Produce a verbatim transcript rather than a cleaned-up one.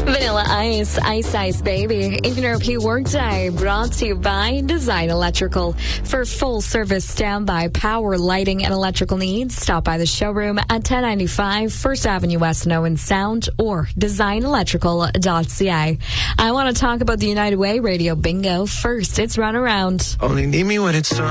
Vanilla Ice, Ice Ice Baby. Even our P Workday brought to you by Design Electrical. For full service standby power, lighting, and electrical needs, stop by the showroom at ten ninety-five First Avenue West in Owen Sound or design electrical dot c a. I want to talk about the United Way Radio Bingo. First, it's Run Around. Only need me when it's